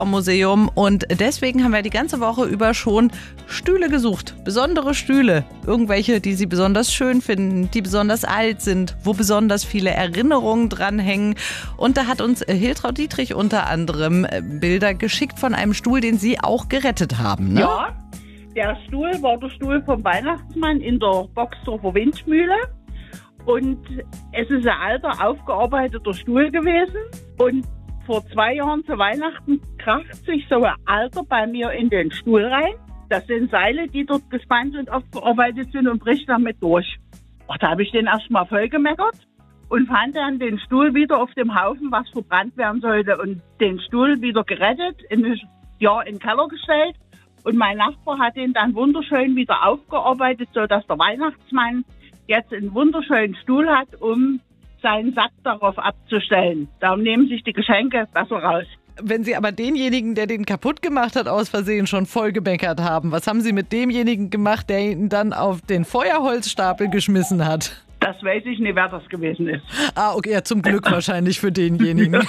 Museum und deswegen haben wir die ganze Woche über schon Stühle gesucht. Besondere Stühle. Irgendwelche, die Sie besonders schön finden, die besonders alt sind, wo besonders viele Erinnerungen dranhängen. Und da hat uns Hiltraud Dietrich unter anderem Bilder geschickt von einem Stuhl, den Sie auch gerettet haben, ne? Ja, der Stuhl war der Stuhl vom Weihnachtsmann in der Boxdorfer Windmühle. Und es ist ein alter, aufgearbeiteter Stuhl gewesen. Und vor 2 Jahren zu Weihnachten kracht sich so ein Alter bei mir in den Stuhl rein. Das sind Seile, die dort gespannt und aufgearbeitet sind und bricht damit durch. Ach, da habe ich den erstmal voll gemeckert und fand dann den Stuhl wieder auf dem Haufen, was verbrannt werden sollte. Und den Stuhl wieder gerettet, in den Keller gestellt. Und mein Nachbar hat den dann wunderschön wieder aufgearbeitet, sodass der Weihnachtsmann jetzt einen wunderschönen Stuhl hat, um seinen Sack darauf abzustellen. Darum nehmen sich die Geschenke besser raus. Wenn Sie aber denjenigen, der den kaputt gemacht hat, aus Versehen schon voll gemeckert haben, was haben Sie mit demjenigen gemacht, der ihn dann auf den Feuerholzstapel geschmissen hat? Das weiß ich nicht, wer das gewesen ist. Ah, okay, ja, zum Glück wahrscheinlich für denjenigen.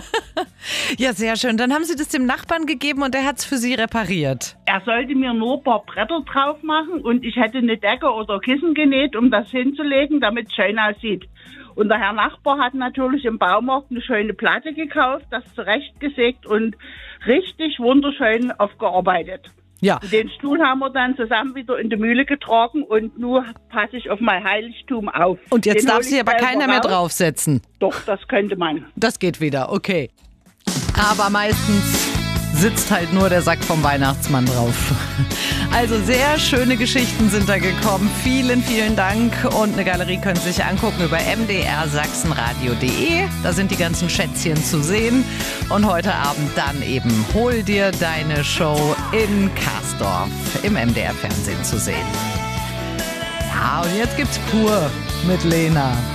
Ja, sehr schön. Dann haben Sie das dem Nachbarn gegeben und der hat es für Sie repariert. Er sollte mir nur ein paar Bretter drauf machen und ich hätte eine Decke oder Kissen genäht, um das hinzulegen, damit es schön aussieht. Und der Herr Nachbar hat natürlich im Baumarkt eine schöne Platte gekauft, das zurechtgesägt und richtig wunderschön aufgearbeitet. Ja. Den Stuhl haben wir dann zusammen wieder in die Mühle getragen und nur passe ich auf mein Heiligtum auf. Und jetzt darf sich aber keiner mehr draufsetzen. Doch, das könnte man. Das geht wieder, okay. Aber meistens sitzt halt nur der Sack vom Weihnachtsmann drauf. Also sehr schöne Geschichten sind da gekommen. Vielen, vielen Dank. Und eine Galerie können Sie sich angucken über mdrsachsenradio.de. Da sind die ganzen Schätzchen zu sehen. Und heute Abend dann eben Hol dir deine Show in Karsdorf im MDR-Fernsehen zu sehen. Ja, und jetzt gibt's Pur mit Lena.